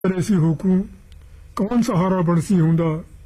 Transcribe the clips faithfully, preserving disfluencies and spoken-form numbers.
करे सी हुकूं कौन सहारा बनसी हुंदा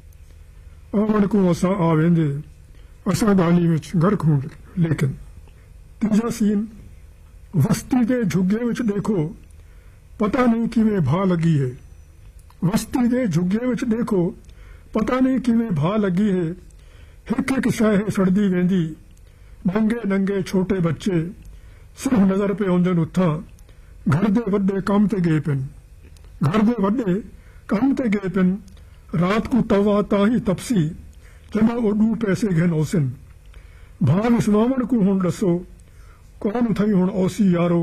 आवन को असा आ वेंदे असा गाली विच गर्क हों लेकिन तीजा सीन वस्ती दे झुग्गे विच देखो पता नहीं किवें भा लगी है वस्ती दे झुग्गे विच देखो पता नहीं किवें भा लगी है हिक हिक शह सड़दी वेंदी नंगे नंगे छोटे बच्चे सिर्फ नजर पे आउंदे उत्थां घर दे वड्डे काम ते गए पिन घर दे वड्डे काम ते गए पिन रात को तवा ताही तपसी जमा ओडू पैसे घन ओसिन भाव इस्वामन को हुण दसो कौन थई हुण ओसी यारो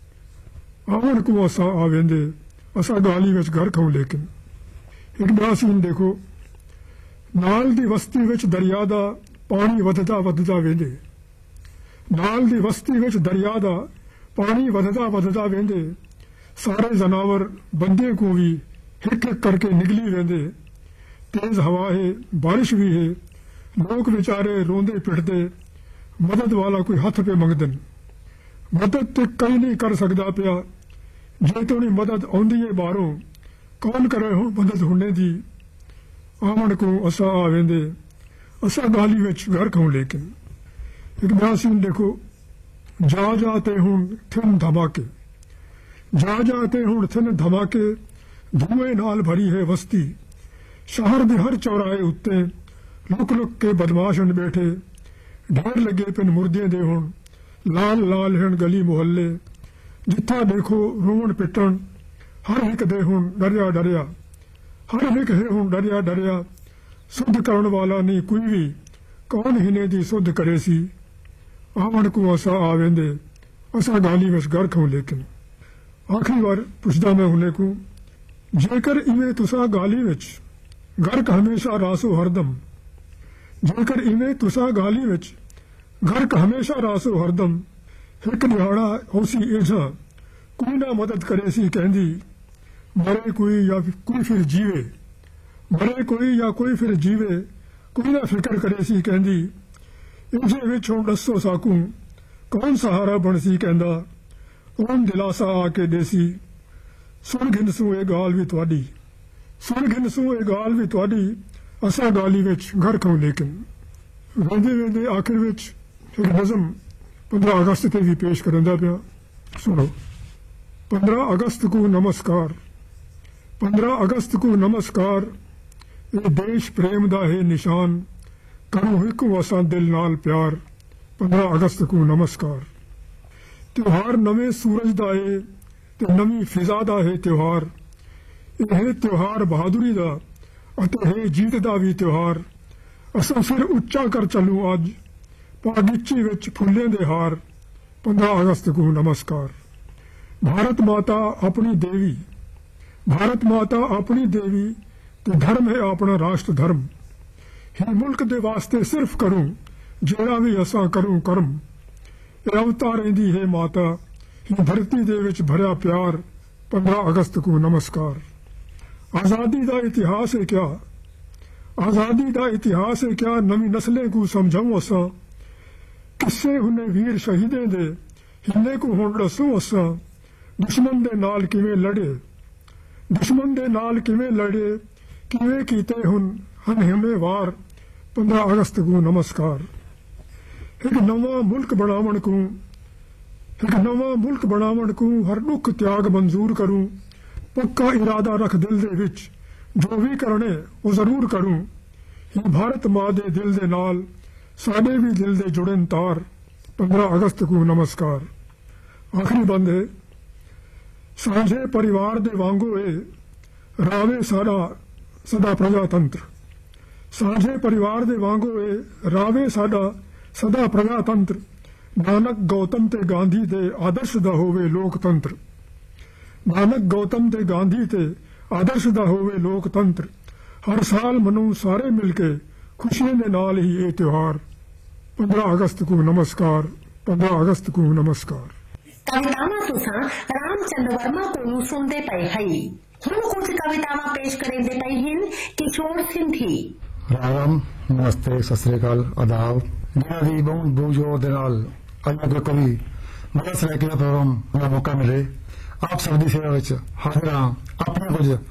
आवन को असा आ वेंदे असा गाली विच घर खाऊं लेकिन एक ॿिया सीन देखो नाल दी वस्ती विच दरिया दा पानी वधदा वधदा वेंदे नाल दी वस्ती विच दरिया दा पानी वधदा वधदा वेंदे सारे जनावर बंदे को भी हिक हिक करके निकली वेंदे तेज हवा है बारिश भी है लोग बेचारे रोंदे पिटदे मदद वाला कोई हथ पे मंगदन मदद ते कई नहीं कर सकदा पिया जे तोनी मदद आउंदी है बाहरों कौन करे हुण मदद हुणे दी आवन को असा आ वेंदे असा गाली विच घर खाऊं लेकिन एक ॿिया सीन देखो जा जाते हुण थिन धमाके जा जाते हुण थिन धमाके धुएं नाल भरी है वस्ती शहर दे हर चौराहे उत्ते लुक लुक के बदमाशन बैठे ढेर लगे पिन मुर्दे दे हुण लाल लाल हन गली मोहल्ले जिथा देखो रोवण पिटण हर हिक दे हुण डरिया डरिया हर हिक है हुण डरिया डरिया सुध करण वाला नहीं कोई भी कौन हिने दी सुध करे सी आवन को असा आ वेंदे असा गाली विच घर खाऊं लेकिन आखिरी बार पुछदा मैं हुने को जेकर इवें तुसा गाली विच गर्क हमेशा रासो हरदम जेकर इवें तुसा गाली विच गर्क हमेशा रासो हरदम हिक दिहाड़ा होसी एझा कोई ना मदद करे सी कहंदी मरे कोई या कोई फिर जीवे मरे कोई या कोई फिर जीवे कोई ना फिक्र करे सी कहंदी इंजे विच हुण दसो साकू कौन सहारा बनसी कहंदा कौन दिलासा आके देसी सुन घिनसू ए गाल भी तुहाडी सुन घिनसू ए गाल भी तुहाडी असा गाली विच घर खाऊं लेकिन वेंदे वेंदे आखिर विच एक नज़म पंद्रह अगस्त ते भी पेश करंदा पिया सुनो पंद्रह अगस्त को नमस्कार पंद्रह अगस्त को नमस्कार ये देश प्रेम दा है निशान करूं हिक असा दिल नाल प्यार पंद्रह अगस्त को नमस्कार त्योहार नवे सूरज दा है ते नवी फिजा दा है त्योहार यह त्योहार बहादुरी दा अते है जीत दा भी त्योहार असा फिर उच्चा कर चलूं अज पागिची विच फुल्लें दे हार पंद्रह अगस्त को नमस्कार भारत माता अपनी देवी भारत माता अपनी देवी ते धर्म है अपना राष्ट्र धर्म ही मुल्क दे वास्ते सिर्फ करूं जेड़ा भी असा करूं कर्म अवतार रहिंदी है माता ही धरती दे विच भरिया प्यार पंद्रह अगस्त को नमस्कार आजादी दा इतिहास है क्या आजादी दा इतिहास है क्या नवी नस्लें को समझाऊं असा किस्से हुने वीर शहीदें दे हिन्ने को हुण दसो असा दुश्मन दे नाल किवें लड़े दुश्मन दे नाल किवें लड़े किवें कीते हुन हन हुने वार पंद्रह अगस्त को नमस्कार एक नवा मुल्क बनावण को एक नवा मुल्क बनावण को हर दुख त्याग मंजूर करूं पक्का इरादा रख दिल दे विच जो भी करने वो जरूर करूं ही भारत मां दे दिल दे नाल साडे भी दिल दे जुड़न तार पंद्रह अगस्त को नमस्कार आखिरी बंद है सांझे परिवार दे वांगू ए रावे साडा सदा प्रजातंत्र सांझे परिवार दे वांगू ए रावे साडा सदा प्रजातंत्र नानक गौतम ते गांधी दे आदर्श दा होवे लोकतंत्र नानक गौतम ते गांधी ते आदर्श दा होवे लोकतंत्र हर साल मनु सारे मिलके खुशियों दे नाल ही ये त्योहार पंद्रह अगस्त को नमस्कार पंद्रह अगस्त को नमस्कार कवितामा तुसा रामचंद्र वर्मा को सुनते पए हई हम कुछ कवितामा पेश करेंदे पई हिन किशोर सिंधी राम नमस्ते सत श्री अकाल आदाब मेरा भी बहुत बूझो दे नाल अज कोई कवि मदद से के प्रोग्राम का मौका मिले ਆਪ ਸਭ ਦੀ ਸੇਵਾ ਵਿੱਚ ਹਾਜ਼ਰ ਹਾਂ। ਆਪਣੇ ਕੁਝ